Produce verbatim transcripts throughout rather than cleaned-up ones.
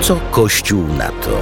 Co Kościół na to?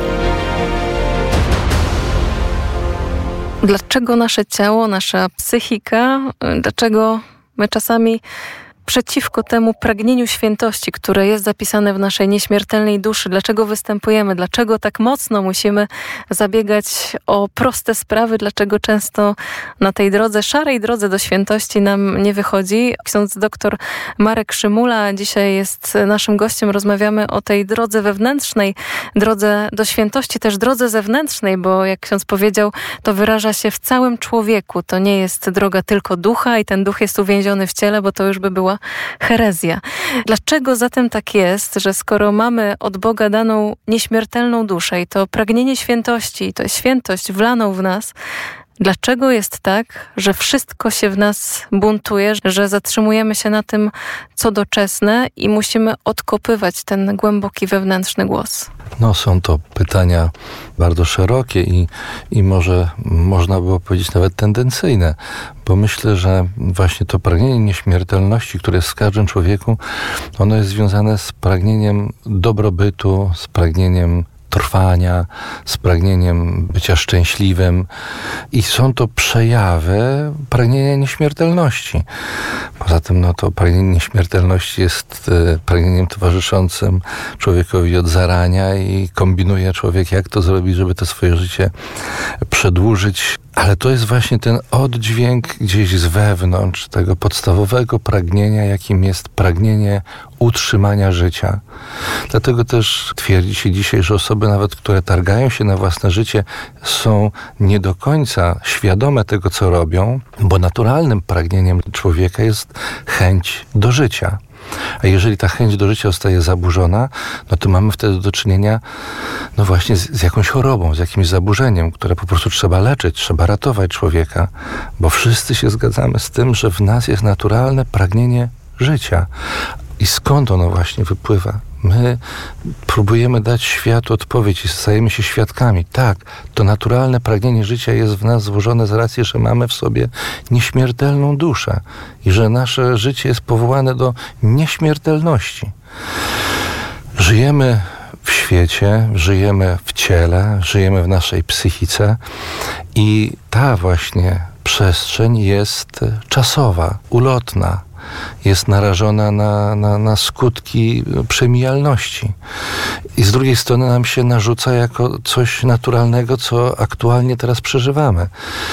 Dlaczego nasze ciało, nasza psychika, dlaczego my czasami przeciwko temu pragnieniu świętości, które jest zapisane w naszej nieśmiertelnej duszy, dlaczego występujemy, dlaczego tak mocno musimy zabiegać o proste sprawy, dlaczego często na tej drodze, szarej drodze do świętości nam nie wychodzi. Ksiądz doktor Marek Szymula dzisiaj jest naszym gościem. Rozmawiamy o tej drodze wewnętrznej, drodze do świętości, też drodze zewnętrznej, bo jak ksiądz powiedział, to wyraża się w całym człowieku. To nie jest droga tylko ducha i ten duch jest uwięziony w ciele, bo to już by była herezja. Dlaczego zatem tak jest, że skoro mamy od Boga daną nieśmiertelną duszę i to pragnienie świętości, to jest świętość wlaną w nas, dlaczego jest tak, że wszystko się w nas buntuje, że zatrzymujemy się na tym, co doczesne i musimy odkopywać ten głęboki wewnętrzny głos? No, są to pytania bardzo szerokie i, i może można było powiedzieć nawet tendencyjne, bo myślę, że właśnie to pragnienie nieśmiertelności, które jest w każdym człowieku, ono jest związane z pragnieniem dobrobytu, z pragnieniem trwania, z pragnieniem bycia szczęśliwym i są to przejawy pragnienia nieśmiertelności. Poza tym no to pragnienie nieśmiertelności jest y, pragnieniem towarzyszącym człowiekowi od zarania i kombinuje człowiek, jak to zrobić, żeby to swoje życie przedłużyć. Ale to jest właśnie ten oddźwięk gdzieś z wewnątrz tego podstawowego pragnienia, jakim jest pragnienie utrzymania życia. Dlatego też twierdzi się dzisiaj, że osoby nawet, które targają się na własne życie, są nie do końca świadome tego, co robią, bo naturalnym pragnieniem człowieka jest chęć do życia. A jeżeli ta chęć do życia zostaje zaburzona, no to mamy wtedy do czynienia no właśnie z, z jakąś chorobą, z jakimś zaburzeniem, które po prostu trzeba leczyć, trzeba ratować człowieka, bo wszyscy się zgadzamy z tym, że w nas jest naturalne pragnienie życia. I skąd ono właśnie wypływa? My próbujemy dać światu odpowiedź i stajemy się świadkami. Tak, to naturalne pragnienie życia jest w nas złożone z racji, że mamy w sobie nieśmiertelną duszę i że nasze życie jest powołane do nieśmiertelności. Żyjemy w świecie, żyjemy w ciele, żyjemy w naszej psychice i ta właśnie przestrzeń jest czasowa, ulotna. Jest narażona na, na, na skutki przemijalności. I z drugiej strony nam się narzuca jako coś naturalnego, co aktualnie teraz przeżywamy.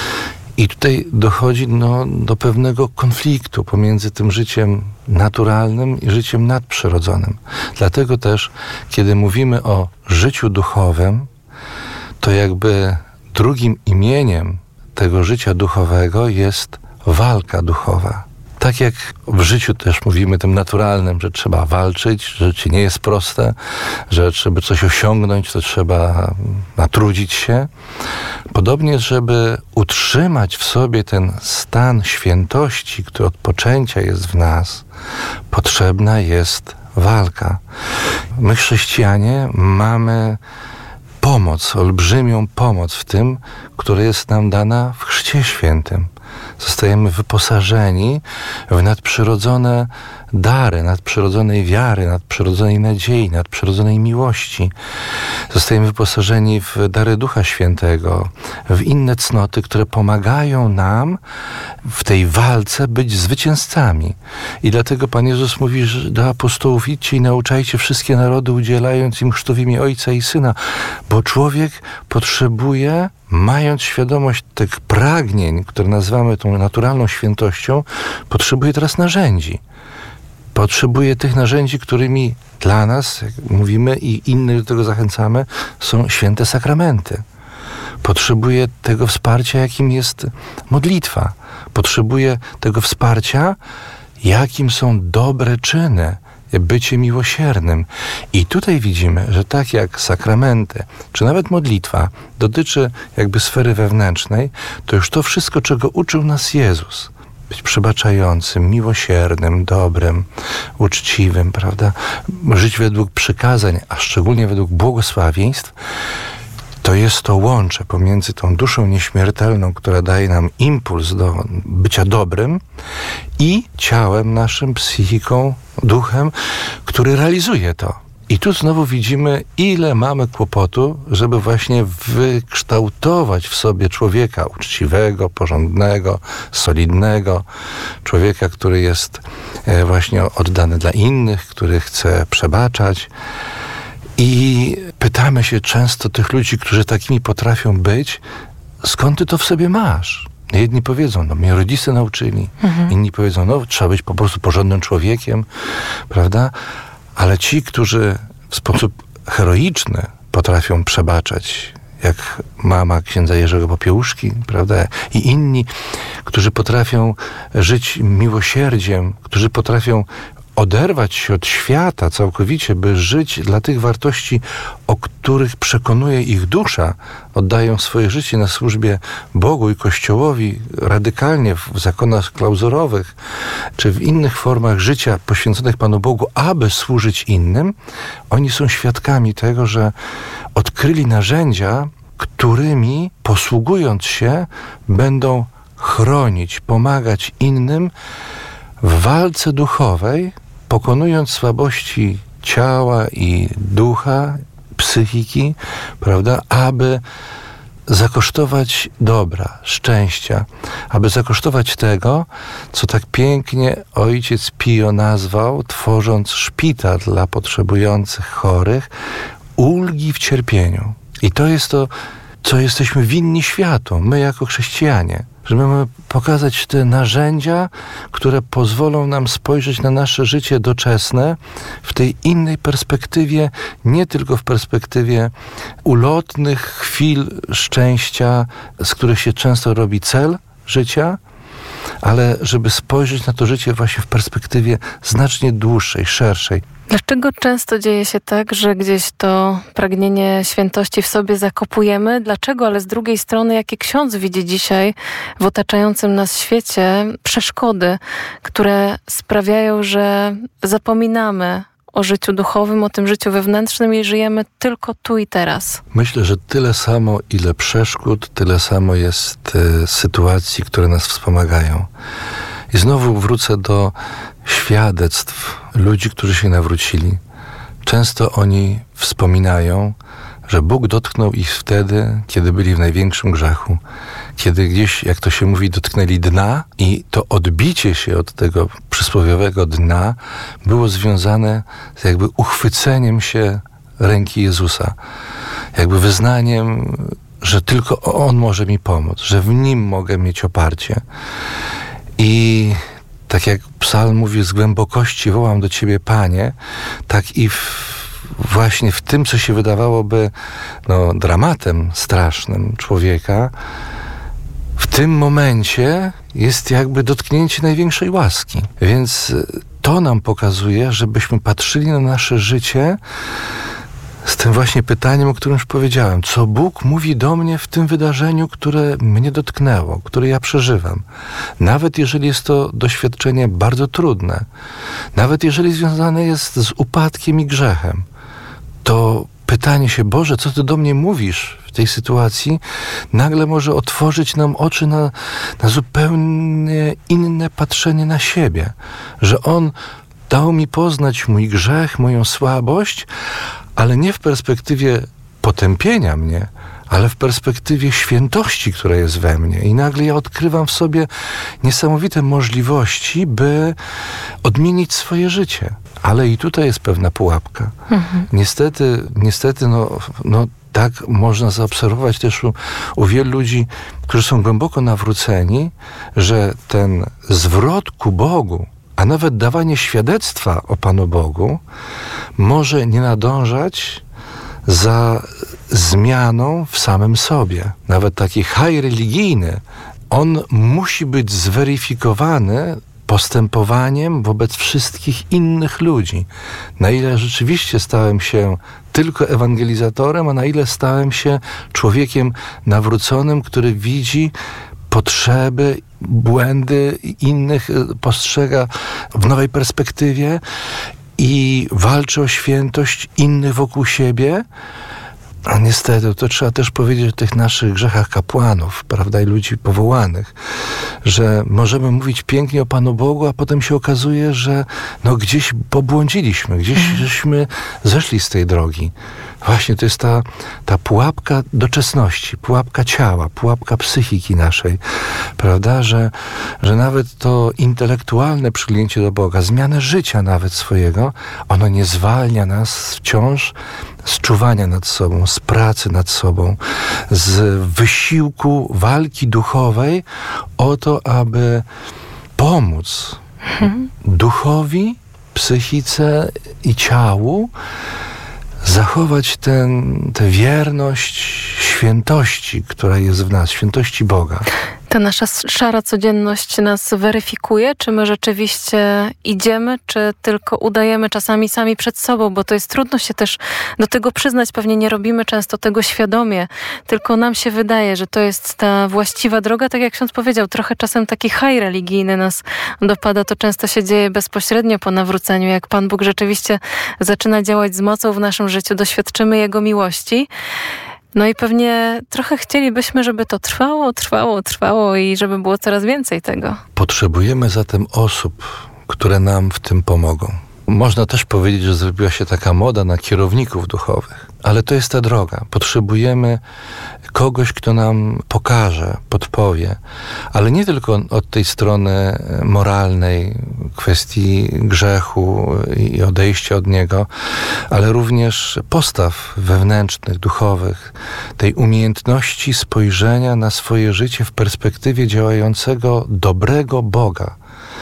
I tutaj dochodzi no, do pewnego konfliktu pomiędzy tym życiem naturalnym i życiem nadprzyrodzonym. Dlatego też, kiedy mówimy o życiu duchowym, to jakby drugim imieniem tego życia duchowego jest walka duchowa. Tak jak w życiu też mówimy tym naturalnym, że trzeba walczyć, że życie nie jest proste, że żeby coś osiągnąć, to trzeba natrudzić się. Podobnie, żeby utrzymać w sobie ten stan świętości, który od poczęcia jest w nas, potrzebna jest walka. My, chrześcijanie, mamy pomoc, olbrzymią pomoc w tym, która jest nam dana w Chrzcie Świętym. Zostajemy wyposażeni w nadprzyrodzone dary, nadprzyrodzonej wiary, nadprzyrodzonej nadziei, nadprzyrodzonej miłości. Zostajemy wyposażeni w dary Ducha Świętego, w inne cnoty, które pomagają nam w tej walce być zwycięzcami. I dlatego Pan Jezus mówi że do apostołów: idźcie i nauczajcie wszystkie narody, udzielając im chrztu w imię Ojca i Syna, bo człowiek potrzebuje, mając świadomość tych pragnień, które nazywamy tą naturalną świętością, potrzebuje teraz narzędzi. Potrzebuje tych narzędzi, którymi dla nas, jak mówimy i innych do tego zachęcamy, są święte sakramenty. Potrzebuje tego wsparcia, jakim jest modlitwa. Potrzebuje tego wsparcia, jakim są dobre czyny, bycie miłosiernym. I tutaj widzimy, że tak jak sakramenty, czy nawet modlitwa dotyczy jakby sfery wewnętrznej, to już to wszystko, czego uczył nas Jezus, być przebaczającym, miłosiernym, dobrym, uczciwym, prawda? Żyć według przykazań, a szczególnie według błogosławieństw, to jest to łącze pomiędzy tą duszą nieśmiertelną, która daje nam impuls do bycia dobrym, i ciałem naszym, psychiką, duchem, który realizuje to. I tu znowu widzimy, ile mamy kłopotu, żeby właśnie wykształtować w sobie człowieka uczciwego, porządnego, solidnego, człowieka, który jest właśnie oddany dla innych, który chce przebaczać. I pytamy się często tych ludzi, którzy takimi potrafią być, skąd ty to w sobie masz? Jedni powiedzą, no mnie rodzice nauczyli. Mhm. Inni powiedzą, no trzeba być po prostu porządnym człowiekiem, prawda? Ale ci, którzy w sposób heroiczny potrafią przebaczać, jak mama księdza Jerzego Popiełuszki, prawda? I inni, którzy potrafią żyć miłosierdziem, którzy potrafią oderwać się od świata całkowicie, by żyć dla tych wartości, o których przekonuje ich dusza, oddają swoje życie na służbie Bogu i Kościołowi radykalnie w zakonach klauzurowych, czy w innych formach życia poświęconych Panu Bogu, aby służyć innym, oni są świadkami tego, że odkryli narzędzia, którymi posługując się będą chronić, pomagać innym w walce duchowej, pokonując słabości ciała i ducha, psychiki, prawda, aby zakosztować dobra, szczęścia, aby zakosztować tego, co tak pięknie ojciec Pio nazwał, tworząc szpital dla potrzebujących chorych, ulgi w cierpieniu. I to jest to, co jesteśmy winni światu, my jako chrześcijanie. Że mamy pokazać te narzędzia, które pozwolą nam spojrzeć na nasze życie doczesne w tej innej perspektywie, nie tylko w perspektywie ulotnych chwil szczęścia, z których się często robi cel życia, ale żeby spojrzeć na to życie właśnie w perspektywie znacznie dłuższej, szerszej. Dlaczego często dzieje się tak, że gdzieś to pragnienie świętości w sobie zakopujemy? Dlaczego? Ale z drugiej strony, jakie ksiądz widzi dzisiaj w otaczającym nas świecie przeszkody, które sprawiają, że zapominamy o życiu duchowym, o tym życiu wewnętrznym i żyjemy tylko tu i teraz? Myślę, że tyle samo, ile przeszkód, tyle samo jest y, sytuacji, które nas wspomagają. I znowu wrócę do świadectw ludzi, którzy się nawrócili. Często oni wspominają, że Bóg dotknął ich wtedy, kiedy byli w największym grzechu. Kiedy gdzieś, jak to się mówi, dotknęli dna i to odbicie się od tego przysłowiowego dna było związane z jakby uchwyceniem się ręki Jezusa. Jakby wyznaniem, że tylko On może mi pomóc, że w Nim mogę mieć oparcie. I tak jak psalm mówi, z głębokości wołam do Ciebie, Panie, tak i w, właśnie w tym, co się wydawałoby no, dramatem strasznym człowieka, w tym momencie jest jakby dotknięcie największej łaski. Więc to nam pokazuje, żebyśmy patrzyli na nasze życie z tym właśnie pytaniem, o którym już powiedziałem. Co Bóg mówi do mnie w tym wydarzeniu, które mnie dotknęło, które ja przeżywam. Nawet jeżeli jest to doświadczenie bardzo trudne, nawet jeżeli związane jest z upadkiem i grzechem, to pytanie się, Boże, co Ty do mnie mówisz w tej sytuacji, nagle może otworzyć nam oczy na, na zupełnie inne patrzenie na siebie. Że On dał mi poznać mój grzech, moją słabość, ale nie w perspektywie potępienia mnie, ale w perspektywie świętości, która jest we mnie. I nagle ja odkrywam w sobie niesamowite możliwości, by odmienić swoje życie. Ale i tutaj jest pewna pułapka. Mhm. Niestety, niestety, no, no tak można zaobserwować też u, u wielu ludzi, którzy są głęboko nawróceni, że ten zwrot ku Bogu, a nawet dawanie świadectwa o Panu Bogu może nie nadążać za zmianą w samym sobie. Nawet taki haj religijny, on musi być zweryfikowany postępowaniem wobec wszystkich innych ludzi. Na ile rzeczywiście stałem się tylko ewangelizatorem, a na ile stałem się człowiekiem nawróconym, który widzi potrzeby, błędy innych, postrzega w nowej perspektywie i walczy o świętość innych wokół siebie, A niestety, to trzeba też powiedzieć o tych naszych grzechach kapłanów, prawda, i ludzi powołanych, że możemy mówić pięknie o Panu Bogu, a potem się okazuje, że no gdzieś pobłądziliśmy, gdzieś żeśmy zeszli z tej drogi. Właśnie to jest ta, ta pułapka doczesności, pułapka ciała, pułapka psychiki naszej, prawda, że, że nawet to intelektualne przyglięcie do Boga, zmianę życia nawet swojego, ono nie zwalnia nas wciąż z czuwania nad sobą, z pracy nad sobą, z wysiłku walki duchowej o to, aby pomóc hmm. duchowi, psychice i ciału zachować ten, tę wierność świętości, która jest w nas, świętości Boga. Ta nasza szara codzienność nas weryfikuje, czy my rzeczywiście idziemy, czy tylko udajemy czasami sami przed sobą, bo to jest trudno się też do tego przyznać. Pewnie nie robimy często tego świadomie, tylko nam się wydaje, że to jest ta właściwa droga. Tak jak ksiądz powiedział, trochę czasem taki haj religijny nas dopada. To często się dzieje bezpośrednio po nawróceniu. Jak Pan Bóg rzeczywiście zaczyna działać z mocą w naszym życiu, doświadczymy Jego miłości. No i pewnie trochę chcielibyśmy, żeby to trwało, trwało, trwało i żeby było coraz więcej tego. Potrzebujemy zatem osób, które nam w tym pomogą. Można też powiedzieć, że zrobiła się taka moda na kierowników duchowych, ale to jest ta droga. Potrzebujemy kogoś, kto nam pokaże, podpowie, ale nie tylko od tej strony moralnej, kwestii grzechu i odejścia od niego, ale również postaw wewnętrznych, duchowych, tej umiejętności spojrzenia na swoje życie w perspektywie działającego dobrego Boga.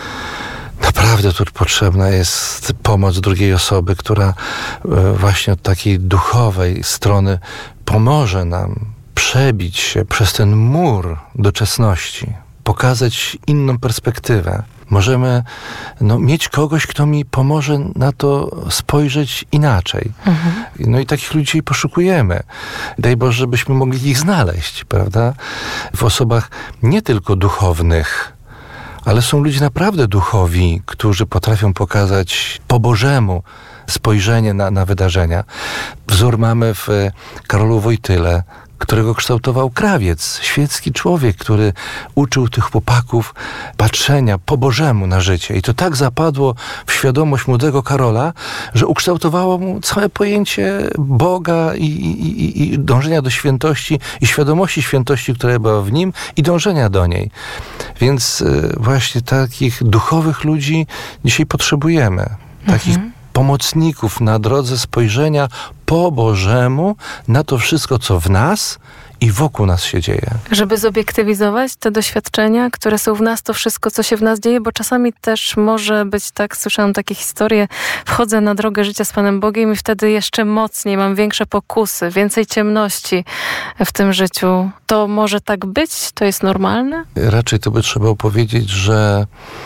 Naprawdę tu potrzebna jest pomoc drugiej osoby, która właśnie od takiej duchowej strony pomoże nam przebić się przez ten mur doczesności, pokazać inną perspektywę. Możemy no, mieć kogoś, kto mi pomoże na to spojrzeć inaczej. Mhm. No i takich ludzi poszukujemy. Daj Boże, żebyśmy mogli ich znaleźć, prawda? W osobach nie tylko duchownych, ale są ludzie naprawdę duchowi, którzy potrafią pokazać po Bożemu spojrzenie na, na wydarzenia. Wzór mamy w Karolu Wojtyle, którego kształtował krawiec, świecki człowiek, który uczył tych chłopaków patrzenia po Bożemu na życie. I to tak zapadło w świadomość młodego Karola, że ukształtowało mu całe pojęcie Boga i, i, i dążenia do świętości i świadomości świętości, która była w nim i dążenia do niej. Więc właśnie takich duchowych ludzi dzisiaj potrzebujemy. Takich mhm. pomocników na drodze spojrzenia po Bożemu na to wszystko, co w nas i wokół nas się dzieje. Żeby zobiektywizować te doświadczenia, które są w nas, to wszystko, co się w nas dzieje, bo czasami też może być tak, słyszałam takie historie, wchodzę na drogę życia z Panem Bogiem i wtedy jeszcze mocniej mam większe pokusy, więcej ciemności w tym życiu. To może tak być? To jest normalne? Raczej to by trzeba powiedzieć, że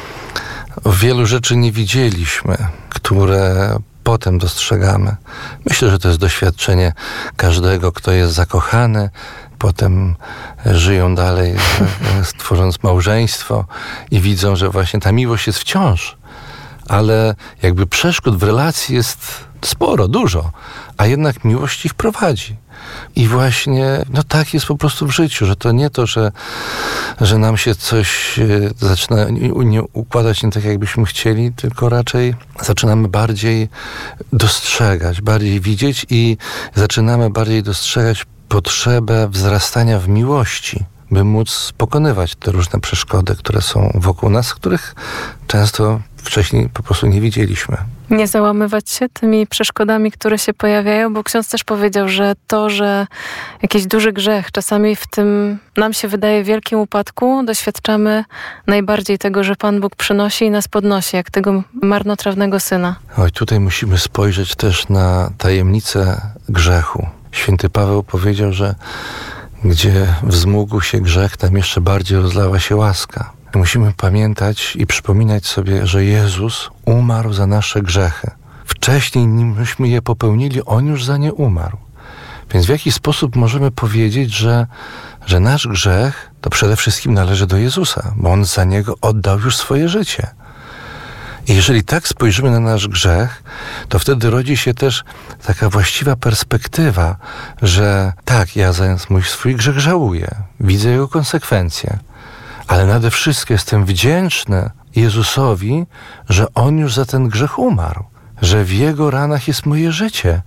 wielu rzeczy nie widzieliśmy, które potem dostrzegamy. Myślę, że to jest doświadczenie każdego, kto jest zakochany, potem żyją dalej, tworząc małżeństwo i widzą, że właśnie ta miłość jest wciąż, ale jakby przeszkód w relacji jest sporo, dużo, a jednak miłość ich prowadzi. I właśnie, no tak jest po prostu w życiu, że to nie to, że, że nam się coś zaczyna nie układać nie tak, jakbyśmy chcieli, tylko raczej zaczynamy bardziej dostrzegać, bardziej widzieć i zaczynamy bardziej dostrzegać potrzebę wzrastania w miłości, by móc pokonywać te różne przeszkody, które są wokół nas, których często wcześniej po prostu nie widzieliśmy. Nie załamywać się tymi przeszkodami, które się pojawiają, bo ksiądz też powiedział, że to, że jakiś duży grzech czasami w tym nam się wydaje wielkim upadku, doświadczamy najbardziej tego, że Pan Bóg przynosi i nas podnosi, jak tego marnotrawnego syna. Oj, tutaj musimy spojrzeć też na tajemnicę grzechu. Święty Paweł powiedział, że gdzie wzmógł się grzech, tam jeszcze bardziej rozlała się łaska. Musimy pamiętać i przypominać sobie, że Jezus umarł za nasze grzechy. Wcześniej, nim myśmy je popełnili, On już za nie umarł. Więc w jaki sposób możemy powiedzieć, że, że nasz grzech to przede wszystkim należy do Jezusa, bo On za niego oddał już swoje życie. I jeżeli tak spojrzymy na nasz grzech, to wtedy rodzi się też taka właściwa perspektywa, że tak, ja za mój swój grzech żałuję, widzę jego konsekwencje, ale nade wszystko jestem wdzięczny Jezusowi, że On już za ten grzech umarł, że w Jego ranach jest moje życie.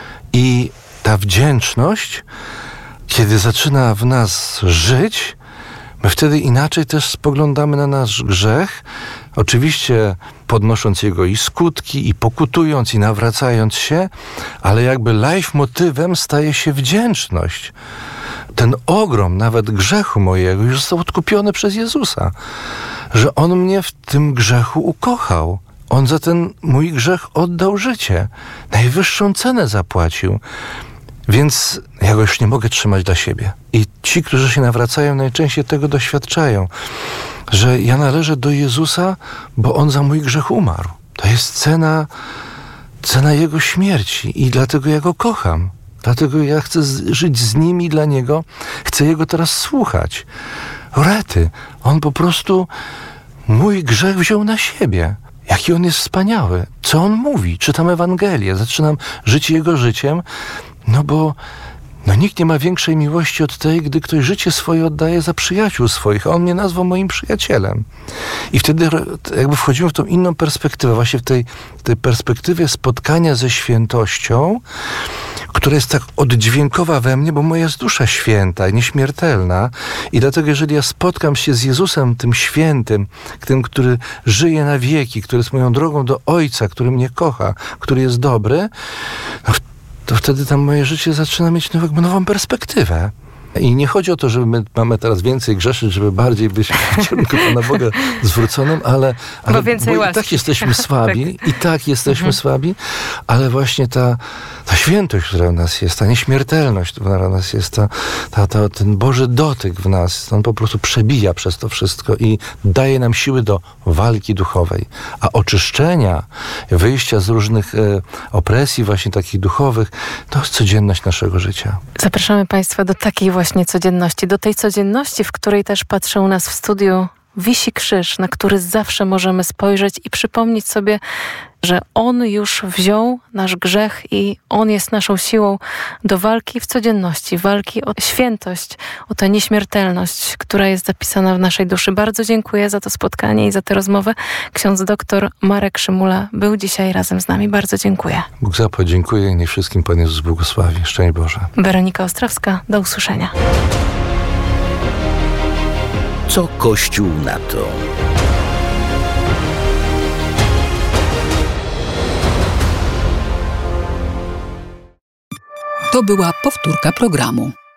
I ta wdzięczność, kiedy zaczyna w nas żyć, my wtedy inaczej też spoglądamy na nasz grzech, oczywiście podnosząc jego i skutki, i pokutując, i nawracając się, ale jakby leitmotywem staje się wdzięczność. Ten ogrom nawet grzechu mojego już został odkupiony przez Jezusa, że On mnie w tym grzechu ukochał. On za ten mój grzech oddał życie. Najwyższą cenę zapłacił. Więc ja go już nie mogę trzymać dla siebie. I ci, którzy się nawracają, najczęściej tego doświadczają, że ja należę do Jezusa, bo On za mój grzech umarł. To jest cena, cena Jego śmierci i dlatego ja Go kocham. Dlatego ja chcę z, żyć z Nim i dla Niego. Chcę Jego teraz słuchać. Rety, On po prostu mój grzech wziął na siebie. Jaki On jest wspaniały. Co On mówi? Czytam Ewangelię, zaczynam żyć Jego życiem, no bo no nikt nie ma większej miłości od tej, gdy ktoś życie swoje oddaje za przyjaciół swoich, a On mnie nazwał moim przyjacielem. I wtedy jakby wchodzimy w tą inną perspektywę, właśnie w tej, w tej perspektywie spotkania ze świętością, która jest tak oddźwiękowa we mnie, bo moja jest dusza święta, nieśmiertelna. I dlatego, jeżeli ja spotkam się z Jezusem, tym świętym, tym, który żyje na wieki, który jest moją drogą do Ojca, który mnie kocha, który jest dobry, no, to wtedy tam moje życie zaczyna mieć nową, nową perspektywę. I nie chodzi o to, że my mamy teraz więcej grzeszyć, żeby bardziej być w kierunku Pana Boga zwróconym, ale, ale bo więcej bo i łaski. tak jesteśmy słabi, tak. i tak jesteśmy mhm. słabi, ale właśnie ta, ta świętość, która w nas jest, ta nieśmiertelność, która w nas jest, ta, ta, ta, ten Boży dotyk w nas, on po prostu przebija przez to wszystko i daje nam siły do walki duchowej. A oczyszczenia, wyjścia z różnych e, opresji właśnie takich duchowych, to jest codzienność naszego życia. Zapraszamy Państwa do takiej właśnie codzienności, do tej codzienności, w której też patrzę u nas w studiu, wisi krzyż, na który zawsze możemy spojrzeć i przypomnieć sobie, że On już wziął nasz grzech i On jest naszą siłą do walki w codzienności, walki o świętość, o tę nieśmiertelność, która jest zapisana w naszej duszy. Bardzo dziękuję za to spotkanie i za tę rozmowę. Ksiądz doktor Marek Szymula był dzisiaj razem z nami. Bardzo dziękuję. Bóg zapłać, dziękuję i niech wszystkim Pan Jezus błogosławi. Szczęść Boże. Weronika Ostrowska, do usłyszenia. Co Kościół na to? To była powtórka programu.